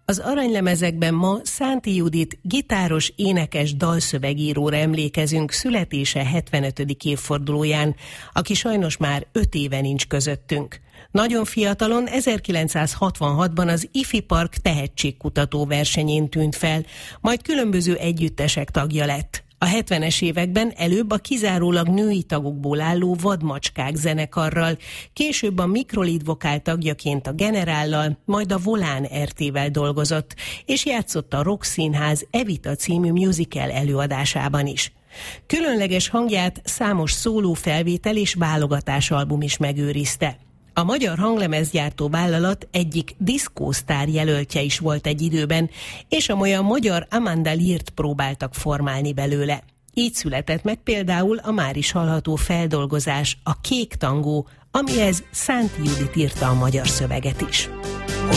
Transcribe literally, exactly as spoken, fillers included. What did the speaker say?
Az aranylemezekben ma Szánti Judit gitáros, énekes, dalszövegíróra emlékezünk születése hetvenötödik évfordulóján, aki sajnos már öt éve nincs közöttünk. Nagyon fiatalon, ezerkilencszázhatvanhatban az Ifi Park tehetségkutató versenyén tűnt fel, majd különböző együttesek tagja lett. A hetvenes években előbb a kizárólag női tagokból álló Vadmacskák zenekarral, később a Mikrolid vokál tagjaként a Generállal, majd a Volán er té-vel dolgozott, és játszott a Rock Színház Evita című musical előadásában is. Különleges hangját számos szólófelvétel és válogatásalbum is megőrizte. A magyar hanglemezgyártó vállalat egyik diszkósztár jelöltje is volt egy időben, és amolyan magyar Amanda Leart próbáltak formálni belőle. Így született meg például a már is hallható feldolgozás, a Kék tangó, amihez Szánti Judit írta a magyar szöveget is.